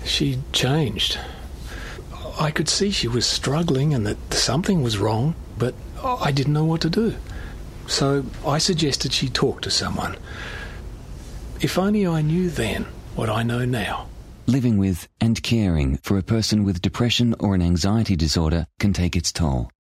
She'd changed. I could see she was struggling and that something was wrong, but I didn't know what to do. So I suggested she talk to someone. If only I knew then what I know now. Living with and caring for a person with depression or an anxiety disorder can take its toll.